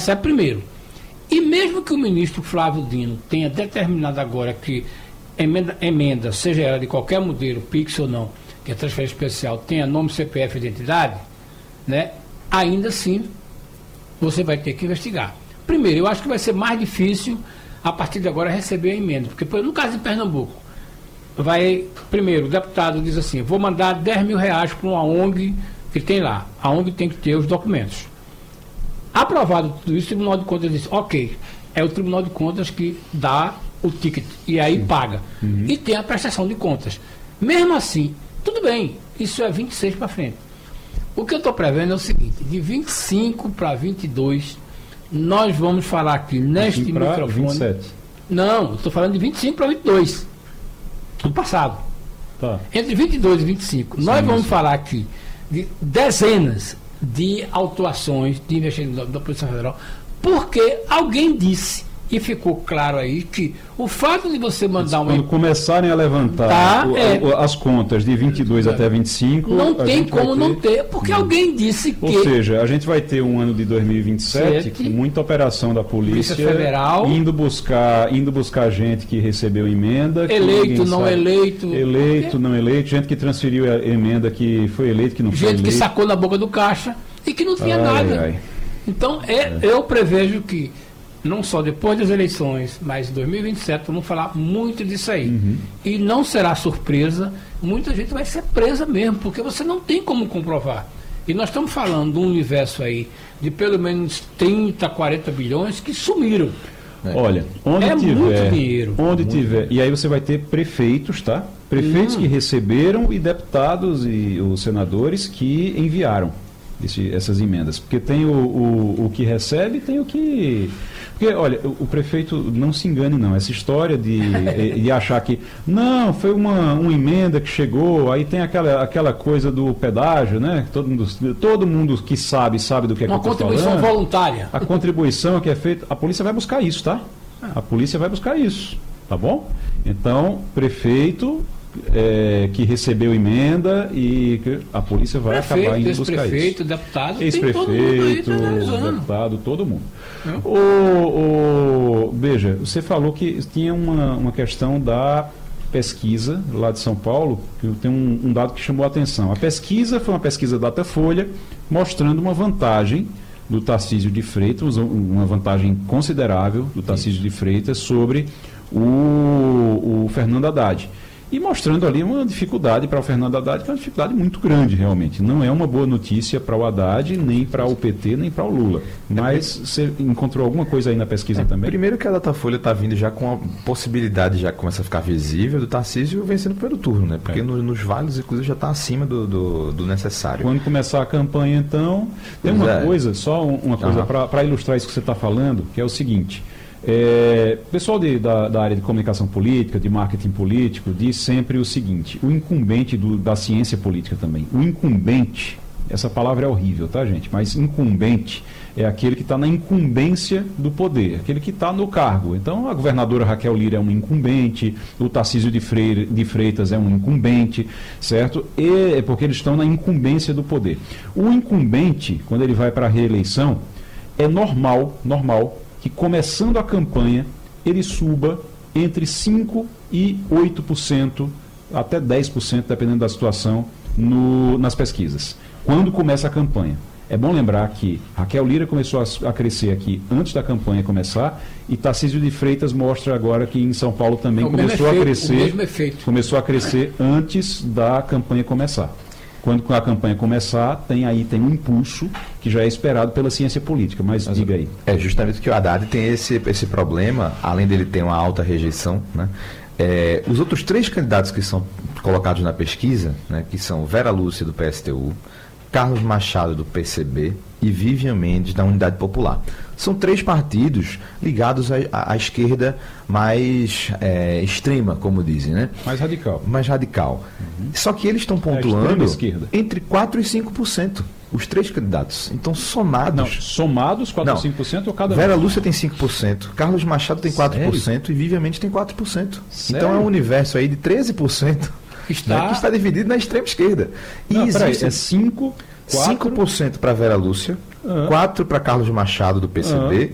recebe primeiro. E mesmo que o ministro Flávio Dino tenha determinado agora que emenda, seja ela de qualquer modelo, Pix ou não, que é transferência especial, tenha nome, CPF e identidade, né? Ainda assim, você vai ter que investigar. Primeiro, eu acho que vai ser mais difícil, a partir de agora, receber a emenda. Porque, no caso de Pernambuco, primeiro, o deputado diz assim, vou mandar 10 mil reais para uma ONG que tem lá. A ONG tem que ter os documentos. Aprovado tudo isso, o Tribunal de Contas diz, ok, é o Tribunal de Contas que dá o ticket e aí paga. E tem a prestação de contas. Mesmo assim, tudo bem, isso é 26 para frente. O que eu estou prevendo é o seguinte, de 25 para 22, nós vamos falar aqui neste microfone... 27. Não, estou falando de 25 para 22, do passado. Tá. Entre 22 e 25, nós vamos falar aqui de dezenas de autuações de investigação da Polícia Federal, porque alguém disse, e ficou claro aí, que o fato de você mandar Quando começarem a levantar as contas de 22 até 25... Não tem como não ter, porque alguém disse que... Ou seja, a gente vai ter um ano de 2027 com muita operação da Polícia Federal, indo buscar gente que recebeu emenda... Eleito, não eleito... Eleito, não eleito, gente que transferiu a emenda que foi eleito, que não foi eleito. Gente que sacou na boca do caixa e que não tinha nada. Então, eu prevejo que não só depois das eleições, mas em 2027, vamos falar muito disso aí. E não será surpresa, muita gente vai ser presa mesmo, porque você não tem como comprovar. E nós estamos falando de um universo aí de pelo menos 30, 40 bilhões que sumiram. Olha, onde tiver, muito dinheiro. Tiver, e aí você vai ter prefeitos, tá? Prefeitos que receberam e deputados e os senadores que enviaram essas emendas. Porque tem o que recebe, tem o que... Porque, olha, o prefeito, não se engane não, essa história de achar que, não, foi uma emenda que chegou, aí tem aquela coisa do pedágio, né? Todo mundo que sabe do que é que eu estou falando. Uma contribuição voluntária. A contribuição que é feita, a polícia vai buscar isso, tá? A polícia vai buscar isso, tá bom? Então, prefeito... que recebeu emenda e a polícia vai acabar indo buscar isso. Deputado, ex-prefeito, deputado, todo mundo. Veja, você falou que tinha uma questão da pesquisa lá de São Paulo, que tem um dado que chamou a atenção. A pesquisa foi uma pesquisa Datafolha, mostrando uma vantagem do Tarcísio de Freitas, uma vantagem considerável do Tarcísio de Freitas sobre o Fernando Haddad. E mostrando ali uma dificuldade para o Fernando Haddad, que é uma dificuldade muito grande, realmente. Não é uma boa notícia para o Haddad, nem para o PT, nem para o Lula. Mas você encontrou alguma coisa aí na pesquisa também? Primeiro que a Datafolha está vindo já com a possibilidade, já começa a ficar visível, do Tarcísio vencendo o primeiro turno, né? Porque nos vales, inclusive, já está acima do necessário. Quando começar a campanha, então... Tem uma coisa, só uma coisa para ilustrar isso que você está falando, que é o seguinte... O pessoal da área de comunicação política, de marketing político, diz sempre o seguinte: o incumbente da ciência política também. O incumbente, essa palavra é horrível, tá, gente? Mas incumbente é aquele que está na incumbência do poder, aquele que está no cargo. Então, a governadora Raquel Lira é um incumbente, o Tarcísio de Freitas é um incumbente, certo? É porque eles estão na incumbência do poder. O incumbente, quando ele vai para a reeleição, é normal que começando a campanha ele suba entre 5% e 8%, até 10%, dependendo da situação, nas pesquisas. Quando começa a campanha. É bom lembrar que Raquel Lira começou a crescer aqui antes da campanha começar, e Tarcísio de Freitas mostra agora que em São Paulo também começou a crescer antes da campanha começar. Quando a campanha começar, tem um impulso que já é esperado pela ciência política, mas diga aí. É justamente que o Haddad tem esse problema, além dele ter uma alta rejeição, né? Os outros 3 candidatos que são colocados na pesquisa, né, que são Vera Lúcia, do PSTU, Carlos Machado, do PCB, e Vivian Mendes, da Unidade Popular. São 3 partidos ligados à esquerda mais extrema, como dizem, né? Mais radical. Mais radical. Só que eles estão pontuando entre 4% e 5%, os 3 candidatos. Então, somados 4% e 5% ou cada um? Vera Lúcia tem 5%, Carlos Machado tem 4% Sério? E Vivian Mendes tem 4%. Sério? Então, é um universo aí de 13% que está dividido na extrema esquerda. Não, peraí, é 5%... 5% para Vera Lúcia, 4 para Carlos Machado, do PCB,